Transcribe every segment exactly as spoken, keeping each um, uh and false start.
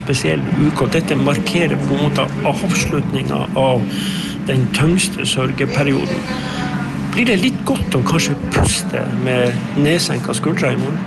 spesiell uke, og dette markerer på en måte avslutningen av den tyngste sørgeperioden. Blir det litt godt å kanskje puste med nedsenket skuldre i morgen?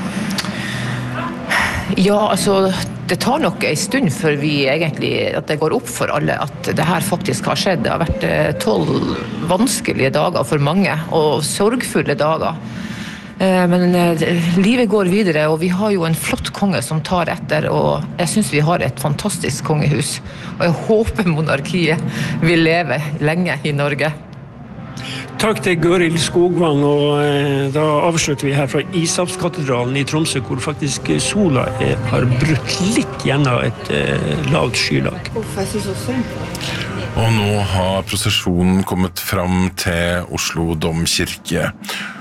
Ja, altså, det tar nok en stund før vi egentlig, at det går opp for alle at det her faktisk har skjedd. Det har vært tolv vanskelige dager for mange, og sorgfulle dager. Men livet går videre, og vi har jo en flott konge som tar etter, og jeg synes vi har et fantastisk kongehus. Og jeg håper monarkiet vil leve lenge i Norge. Takk til Gøril Skogvang, og da avslutter vi her fra Ishavskatedralen i Tromsø, hvor faktisk sola er, har brutt litt gjennom et eh, lavt skylag. Og nå har prosesjonen kommet fram til Oslo Domkirke.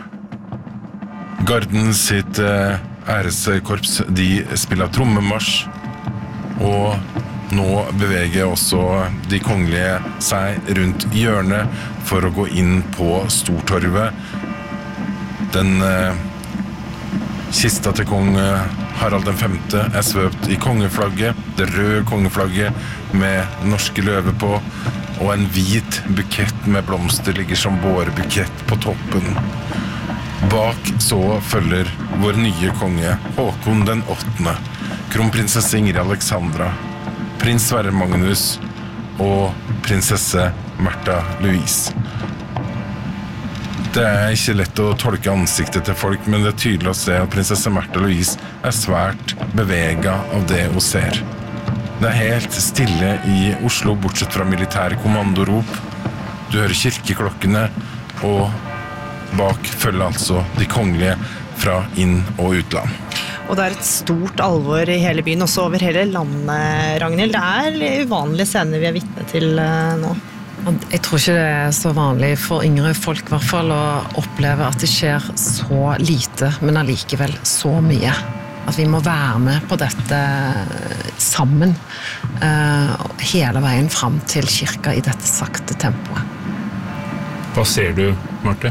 Garden sitt æreskorps, de spiller trommemarsj, og nå beveger også de kongelige seg rundt hjørnet for å gå inn på Stortorvet. Den eh, kista til kong Harald den femte er svøpt i kongeflagget, det røde kongeflagget med norske løver på, og en hvit bukett med blomster ligger som bårebukett på toppen. Bak så følger vår nye konge, Håkon den åttende, kronprinsesse Ingrid Alexandra, prins Sverre Magnus og prinsesse Märtha Louise. Det er ikke lett å tolke ansiktet til folk, men det er tydelig å se at prinsesse Märtha Louise er svært beveget av det hun ser. Det er helt stille i Oslo, bortsett fra militære kommandorop. Du hører kirkeklokkene, og bak følger altså de kongelige fra inn- og utland. Og det er et stort alvor i hele byen, også over hele landet, Ragnhild. Det er uvanlige scener vi er vitne til nå. Jeg tror ikke det er så vanlig for yngre folk I hvert fall å oppleve at det skjer så lite, men allikevel så mye. At vi må være med på dette sammen uh, hele veien frem til kirka I dette sakte tempoet. Hva ser du, Marte?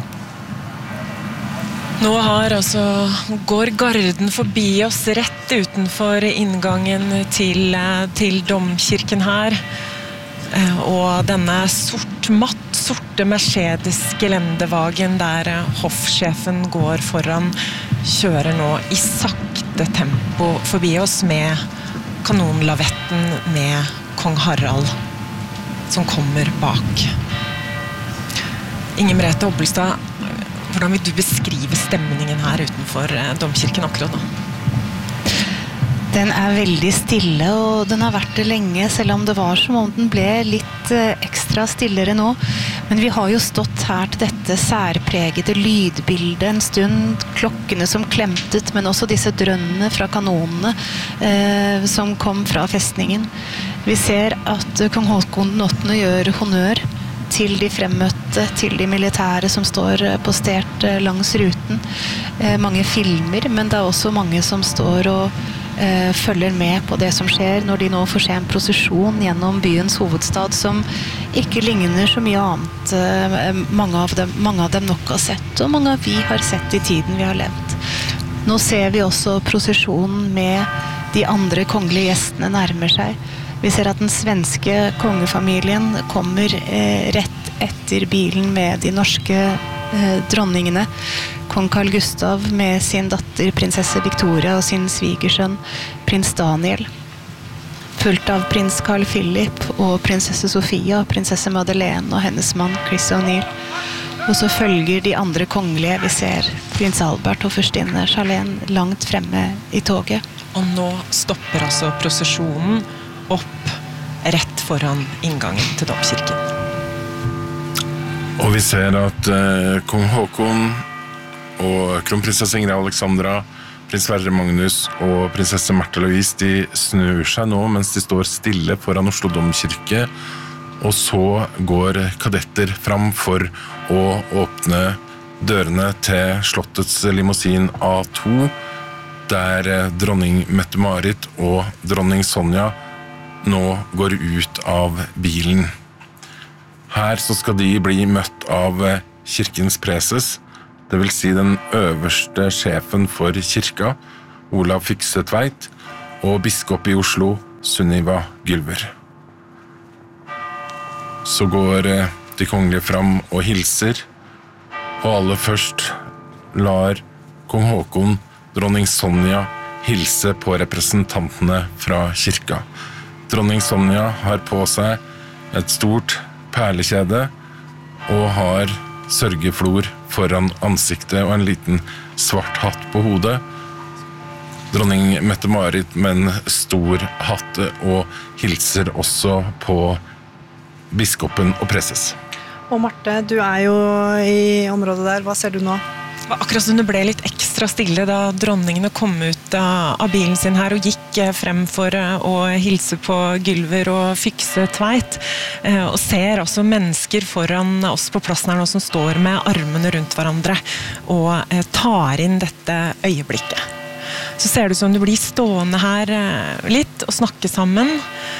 Nå har altså, går garden forbi oss rett utenfor inngangen til, til domkirken her. Og denne sort, matt, sorte Mercedes-gelendevagen der hoffsjefen går foran, kjører nå I sakte tempo forbi oss med kanonlavetten med kong Harald som kommer bak. Inger Merete Obbelstad, hvordan vil du beskrive stemningen her utenfor domkirken akkurat nå? Den er veldig stille, og den har vært det lenge, selv om det var som om den ble litt ekstra stillere nå. Men vi har jo stått her til dette særpregede lydbildet en stund, klokkene som klemtet, men også disse drønnene fra kanonene eh, som kom fra festningen. Vi ser at kong Håkon den åttende gjør honnør til de fremmøtte, til de militære som står postert langs ruten. Eh, mange filmer, men det er også mange som står og eh, følger med på det som skjer når de nå får se en prosesjon gjennom byens hovedstad som ikke ligner så mye annet eh, mange, av dem, mange av dem nok har sett, og mange av vi har sett I tiden vi har levd. Nå ser vi også prosesjonen med de andre kongelige gjestene nærmer seg. Vi ser at den svenske kongefamilien kommer eh, rett etter bilen med de norske eh, dronningene. Kong Carl Gustav med sin datter prinsesse Victoria og sin svigersønn prins Daniel. Fulgt av prins Carl Philip og prinsesse Sofia, prinsesse Madeleine og hennes mann Chris O'Neill. Og så følger de andre kongelige. Vi ser prins Albert og førstinne Charlene langt fremme I toget. Og nå stopper altså prosesjonen opp rett foran inngangen til domkirken. Og vi ser at eh, kong Håkon og kronprinsesse Ingrid Alexandra, prins Sverre Magnus og prinsesse Märtha Louise, de snur seg nå mens de står stille foran Oslo domkirke, og så går kadetter fram for å åpne dørene til slottets limousin A to, der dronning Mette-Marit og dronning Sonja nå går ut av bilen. Her så skal de bli møtt av kirkens preses, det vil si den øverste sjefen for kirka, Olav Fyksetveit, og biskop I Oslo, Sunniva Gylver. Så går de kongelige fram og hilser, og aller først lar kong Håkon, dronning Sonja, hilse på representantene fra kirka. Dronning Sonja har på seg et stort perlekjede og har sørgeflor foran ansiktet og en liten svart hatt på hodet. Dronning Mette-Marit med en stor hatt og hilser også på biskopen og preses. Og Marte, du er jo i området der. Hva ser du nå? Akkurat som det ble litt ekstra stille da dronningene kom ut av bilen sin her og gikk frem for å hilse på Gylver og Fikse Tveit, og ser også mennesker foran oss på plassen her nå som står med armene rundt hverandre og tar inn dette øyeblikket. Så ser det ut som du blir stående her litt og snakke sammen,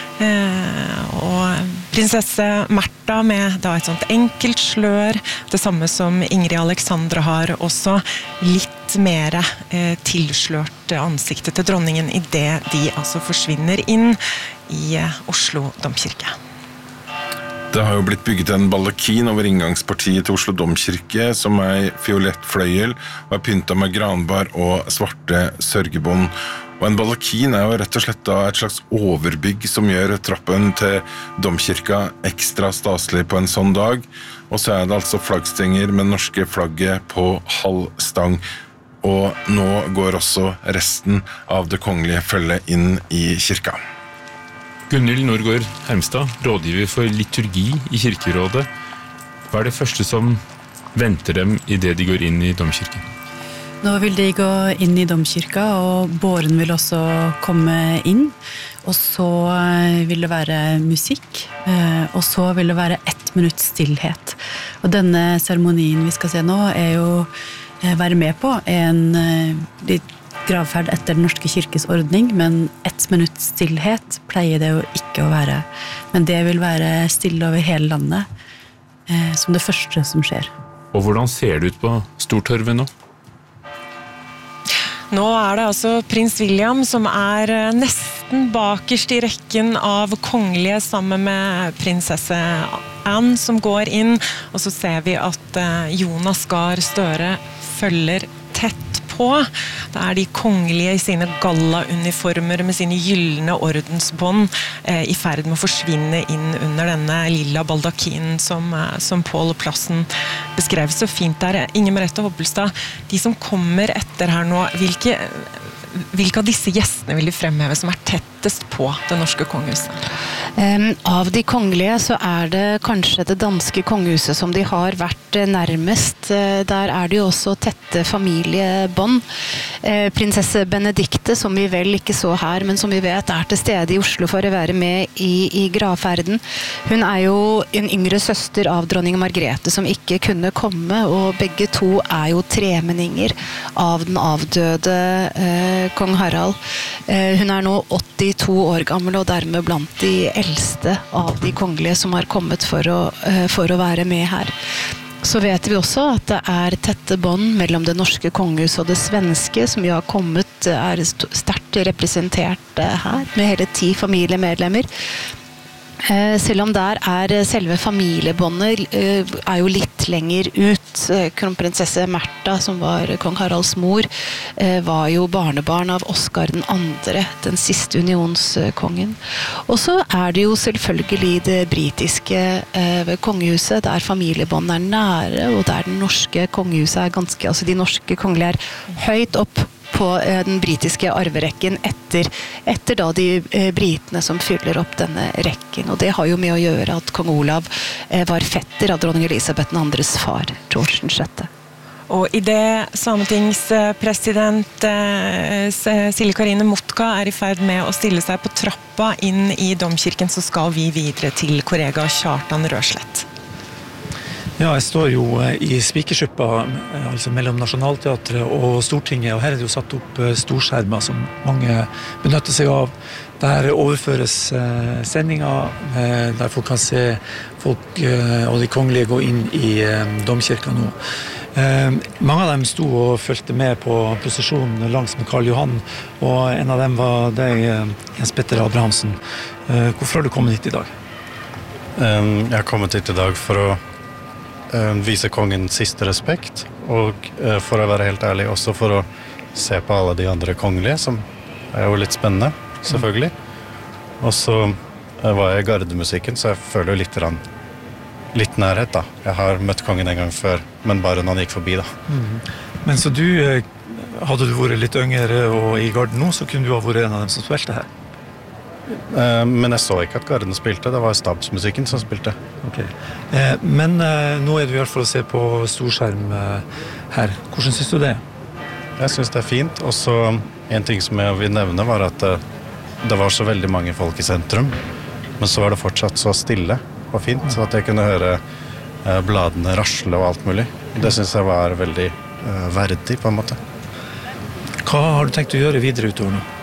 og prinsesse Märtha med da et sånt enkelt slør, det samme som Ingrid Alexandra har, også litt mer eh, tilslørt ansiktet til dronningen i det de altså forsvinner inn i eh, Oslo Domkirke. Det har jo blitt bygget en baldakin over inngangspartiet til Oslo Domkirke som er fiolett fløyel og er pyntet med granbar og svarte sørgebånd. Og en baldakin er jo rett og slett da et slags overbygg som gjør trappen til Domkirka ekstra staselig på en sånn dag. Og så er det altså flaggstenger med norske flagget på halv stang. Og nå går også resten av det kongelige følget inn i kirka. Gunhild Nordgaard Hermstad, rådgiver for liturgi i kirkerådet. Hva er det første som venter dem i det de går inn i Domkirken? Nå vil de gå inn i Domkirka, og båren vil også komme inn. Og så vil det være musikk, og så vil det være ett minutts stillhet. Og denne seremonien vi skal se nå er jo være med på en litt gravferd etter den norske kirkes ordning, men ett minutts stillhet pleier det jo ikke å være. Men det vil være stille over hele landet, som det første som skjer. Og hvordan ser det ut på Stortorvet nå? Nå er det altså prins William som er nesten bakerst i rekken av kongelige sammen med prinsesse Anne som går inn, og så ser vi at Jonas Gahr Støre følger tett på. Det er de kongelige i sine gallauniformer med sine gyllene ordensbånd eh, i ferd med å forsvinne inn under denne lilla baldakinen som, som Pål Plassen beskrev så fint der. Inger Merete Hobbelstad, de som kommer etter her nå, hvilke, hvilke av disse gjestene vil de fremheve som er tettest på det norske kongehuset? Um, av de kongelige så er det kanskje det danske kongehuset som de har vært nærmest. Uh, der er det jo også tette familiebånd. Uh, prinsesse Benedikte, som vi vel ikke så her, men som vi vet er til stede i Oslo for å være med i, i gravferden. Hun er jo en yngre søster av dronning Margrethe som ikke kunne komme, og begge to er jo tremenninger av den avdøde uh, kong Harald. Uh, hun er nå åttito år gammel og dermed blant de eldste av de kongelige som har kommet for å, for å være med her. Så vet vi også at det er tette bånd mellom det norske kongehuset og det svenske, som jo har kommet, er sterkt representert her, med hele ti familiemedlemmer. Selv om der er selve familiebåndet er jo litt lenger ut. Kronprinsesse Märtha, som var kong Haralds mor, var jo barnebarn av Oscar den andre, den siste unionskongen. Og så er det jo selvfølgelig det britiske kongehuset, der familiebåndet er nære, og der den norske kongehuset er ganske, altså de norske kongelige er høyt opp på den britiske arverekken etter, etter da de britene som fyller opp denne rekken. Og det har jo med å gjøre at kong Olav var fetter av dronning Elisabeth den andres far, George den sjette. Og i det sametingspresident Silje Karine Motka er i ferd med å stille seg på trappa inn i Domkirken, så skal vi videre til kollega Kjartan Røslett. Ja, jeg står jo i Spikersuppa, altså mellom Nationaltheatret og Stortinget, og her er det jo satt opp storskjermer som mange benytter seg av. Der overføres sendinger, der folk kan se folk og de kongelige gå inn i Domkirka nå. Eh, mange av dem sto og følte med på prosesjonen langs med Karl Johan, og en av dem var deg, Jens Petter Abrahamsen. Eh, hvorfor har du kommet hit i dag? Um, jeg har kommet hit i dag for å um, vise kongen siste respekt, og uh, for å være helt ærlig, også for å se på alle de andre kongelige, som er jo litt spennende, selvfølgelig. Og så uh, var jeg i gardemusikken, så jeg føler jo litt, rann, litt nærhet da. Jeg har møtt kongen en gang før, men bare når han gikk forbi da. Mm. Men så du, hadde du vært litt yngre og i garden nå, så kunne du ha vært en av dem som spilte her? Men jeg så ikke at garden spilte, det var stabsmusikken som spilte. Okay. Men nå er du i hvert fall å se på storskjerm her. Hvordan synes du det? Jeg synes det er fint, og så en ting som jeg vil nevne var at det var så veldig mange folk i sentrum, men så var det fortsatt så stille og fint, så at jeg kunne høre bladene rasle og alt mulig. Det synes jeg var veldig verdig på en måte. Hva har du tenkt å gjøre videre utover nå?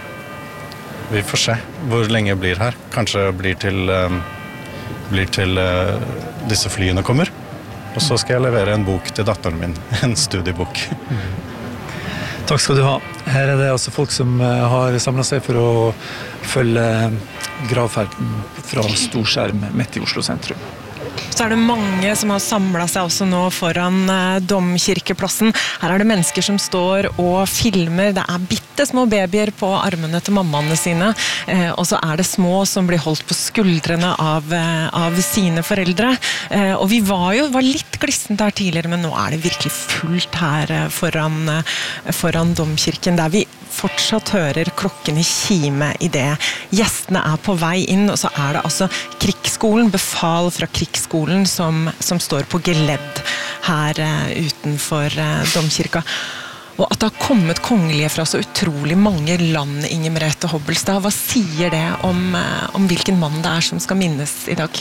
Vi får se hvor lenge jeg blir her. Kanskje blir til, um, blir til uh, disse flyene kommer. Og så skal jeg levere en bok til datteren min, en studiebok. Mm. Takk skal du ha. Her er det altså folk som uh, har samlet seg for å følge gravferden fra storskjerm midt i Oslo sentrum. Så er det mange som har samlet seg også nå foran eh, domkirkeplassen. Her er det mennesker som står og filmer. Det er bittesmå babyer på armene til mammaene sine. Eh, og så er det små som blir holdt på skuldrene av, eh, av sine foreldre. Eh, og vi var jo var litt glissent her tidligere, men nå er det virkelig fullt her eh, foran, eh, foran domkirken, der vi fortsatt hører klokken i kime i det. Gjestene er på vei inn, og så er det altså krigsskolen, befal fra krigsskolen som, som står på geledd her uh, utenfor uh, domkirka. Og at det har kommet kongelige fra så utrolig mange land, Inger Merete Hobbelstad, hva sier det om, uh, om hvilken mann det er som skal minnes i dag?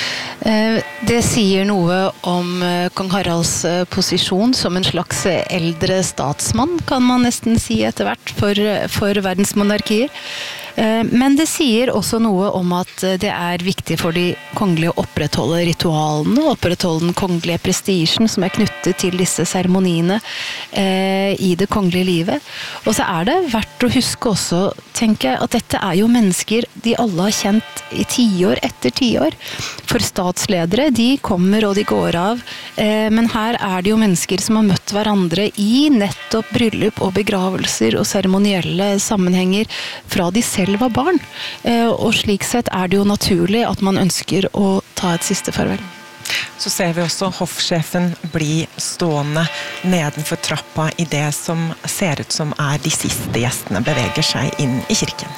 Det sier noe om kong Haralds posisjon som en slags eldre statsmann, kan man nesten si etter hvert, for, for verdensmonarkier. Men det sier også noe om at det er viktig for de kongelige å opprettholde ritualene, opprettholde den kongelige prestisjen som er knyttet til disse seremoniene eh, i det kongelige livet. Og så er det verdt å huske også, tenker jeg, at dette er jo mennesker de alle har kjent i tiår etter tiår. For statsledere, de kommer og de går av, eh, men her er det jo mennesker som har møtt hverandre i nettopp bryllup og begravelser og seremonielle sammenhenger fra de selv var barn, og slik sett er det jo naturlig at man ønsker å ta et siste farvel. Så ser vi også hoffsjefen bli stående nedenfor trappa i det som ser ut som er de siste gjestene beveger seg inn i kirken.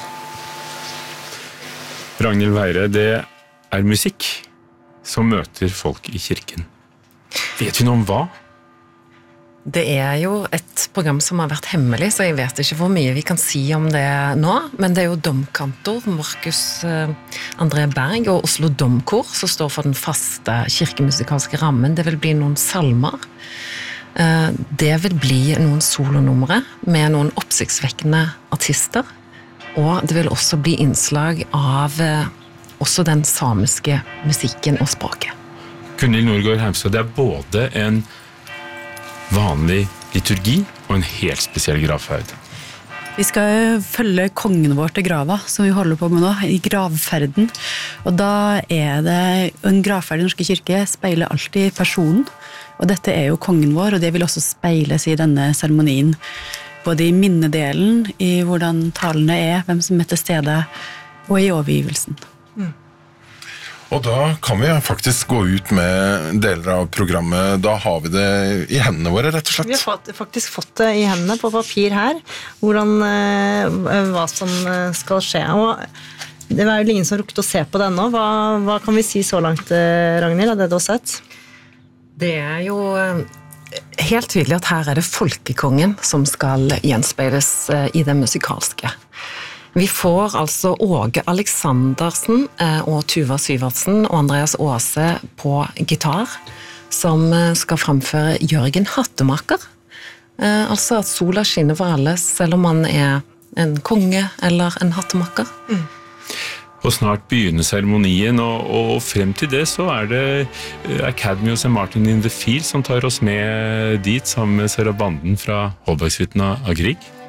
Ragnhild Weire, det er musikk som møter folk i kirken. Vet vi noe om hva? Det er jo et program som har vært hemmelig, så jeg vet ikke hvor mye vi kan si om det nå, men det er jo domkantor Markus André Berg og Oslo Domkor som står for den faste kirkemusikalske rammen. Det vil bli noen salmer. Det vil bli noen solonumre med noen oppsiktsvekkende artister, og det vil også bli innslag av også den samiske musikken og språket. Gunhild Nordgaard Heimstad, det er både en vanlig liturgi og en helt spesiell gravferd. Vi skal følge kongen vår til grava, som vi holder på med nå, i gravferden. Og da er det, en gravferd i Norske kirke speiler alltid personen, og dette er jo kongen vår, og det vil også speiles i denne seremonien. Både i minnedelen, i hvordan talene er, hvem som er til stede, og i overgivelsen. Mm. Og da kan vi faktisk gå ut med deler av programmet. Da har vi det i hendene våre, rett og slett. Vi har faktisk fått det i hendene på papir her, hvordan, hva som skal skje. Og det var jo ingen som rukket å se på det ennå. Hva, hva kan vi si så langt, Ragnhild, av det du har sett? Det er jo helt tydelig at her er det folkekongen som skal gjenspeiles i det musikalske. Vi får altså Åge Aleksandersen og Tuva Syvertsen og Andreas Aase på gitar, som skal framføre Jørgen Hattemaker. Altså at sola skinner for alle, selv om man er en konge eller en hattemaker. Mm. Og snart begynner seremonien, og, og frem til det så er det Academy og Saint Martin in the Fields som tar oss med dit sammen med Sarah Banden fra Holbergshytten av Grieg.